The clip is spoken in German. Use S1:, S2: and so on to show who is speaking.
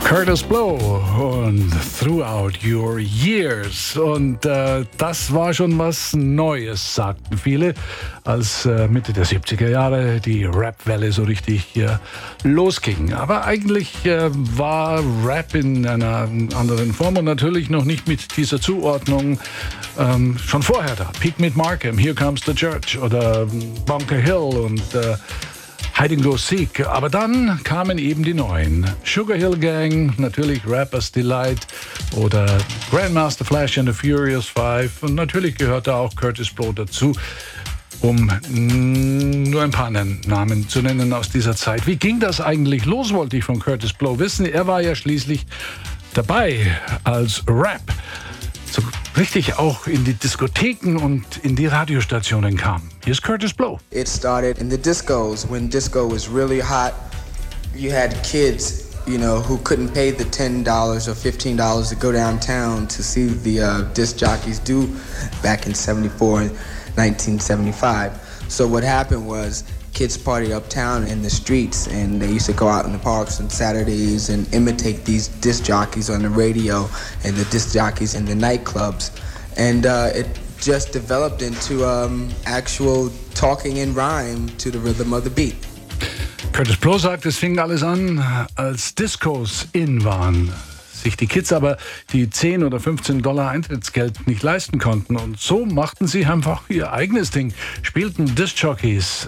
S1: Kurtis Blow und Throughout Your Years. Und das war schon was Neues, sagten viele, als Mitte der 70er Jahre die Rap-Welle so richtig losging. Aber eigentlich war Rap in einer anderen Form und natürlich noch nicht mit dieser Zuordnung schon vorher da. Peak mit Markham, Here Comes the Church oder Bunker Hill und Hide and Go Seek. Aber dann kamen eben die neuen. Sugar Hill Gang, natürlich Rapper's Delight oder Grandmaster Flash and the Furious Five. Und natürlich gehörte auch Kurtis Blow dazu, um nur ein paar Namen zu nennen aus dieser Zeit. Wie ging das eigentlich los, wollte ich von Kurtis Blow wissen. Er war ja schließlich dabei, als Rap so richtig auch in die Diskotheken und in die Radiostationen kam. Hier ist Kurtis Blow.
S2: It started in the discos. When disco was really hot, you had kids, who couldn't pay the $10 or $15 to go downtown to see the disc jockeys do back in 74 and 1975. So what happened was kids party uptown in the streets, and they used to go out in the parks on Saturdays and imitate these disc jockeys on the radio and the disc jockeys in the nightclubs. And it just developed into actual talking in rhyme to the rhythm of the beat.
S1: Kurtis Blow sagt, es fing alles an, als Discos in waren. Sich die Kids aber die 10 oder $15 Eintrittsgeld nicht leisten konnten. Und so machten sie einfach ihr eigenes Ding, spielten Disc-Jockeys